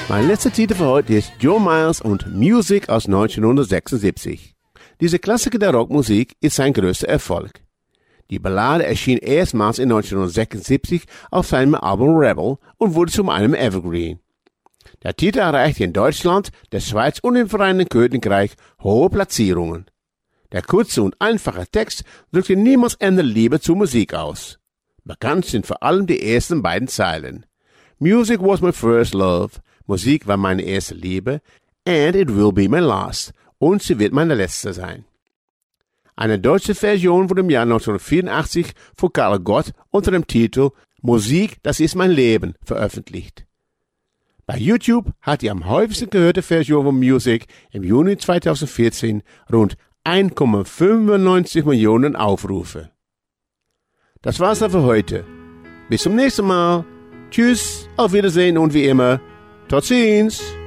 Mein letzter Titel für heute ist Joe Miles und Music aus 1976. Diese Klassiker der Rockmusik ist sein größter Erfolg. Die Ballade erschien erstmals in 1976 auf seinem Album Rebel und wurde zu einem Evergreen. Der Titel erreichte in Deutschland, der Schweiz und im Vereinigten Königreich hohe Platzierungen. Der kurze und einfache Text drückte niemals eine Liebe zur Musik aus. Bekannt sind vor allem die ersten beiden Zeilen. Music was my first love, Musik war meine erste Liebe, and it will be my last, und sie wird meine letzte sein. Eine deutsche Version wurde im Jahr 1984 von Karl Gott unter dem Titel Musik, das ist mein Leben veröffentlicht. Bei YouTube hat die am häufigsten gehörte Version von Music im Juni 2014 rund 1,95 Millionen Aufrufe. Das war's dann für heute. Bis zum nächsten Mal. Tschüss, auf Wiedersehen und wie immer, tot ziens.